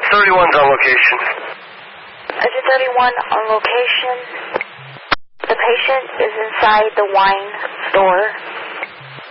31's on location. Agent 31 on location. The patient is inside the wine store.